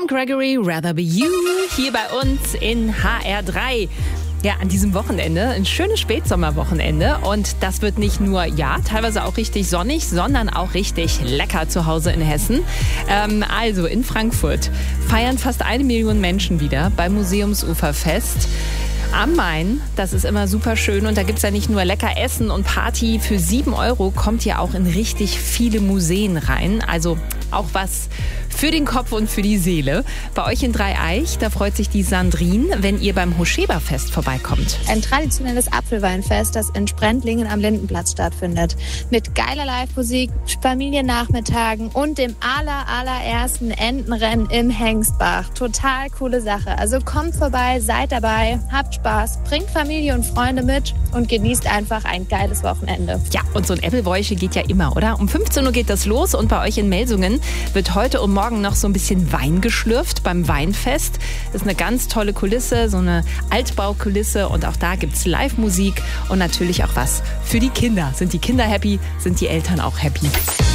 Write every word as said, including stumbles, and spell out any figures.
Tom Gregory, Rather Be You, hier bei uns in H R drei. Ja, an diesem Wochenende, ein schönes Spätsommerwochenende. Und das wird nicht nur, ja, teilweise auch richtig sonnig, sondern auch richtig lecker zu Hause in Hessen. Ähm, also in Frankfurt feiern fast eine Million Menschen wieder beim Museumsuferfest am Main. Das ist immer super schön und da gibt's ja nicht nur lecker Essen und Party. Für sieben Euro kommt ihr auch in richtig viele Museen rein. Also auch was für den Kopf und für die Seele. Bei euch in Dreieich, da freut sich die Sandrine, wenn ihr beim Hochschäberfest vorbeikommt. Ein traditionelles Apfelweinfest, das in Sprendlingen am Lindenplatz stattfindet. Mit geiler Live-Musik, Familiennachmittagen und dem aller, allerersten Entenrennen im Hengstbach. Total coole Sache. Also kommt vorbei, seid dabei, habt Spaß, bringt Familie und Freunde mit und genießt einfach ein geiles Wochenende. Ja, und so ein Äppelbräuche geht ja immer, oder? Um fünfzehn Uhr geht das los und bei euch in Melsungen wird heute und morgen noch so ein bisschen Wein geschlürft beim Weinfest. Das ist eine ganz tolle Kulisse, so eine Altbaukulisse und auch da gibt's Live-Musik und natürlich auch was für die Kinder. Sind die Kinder happy, sind die Eltern auch happy.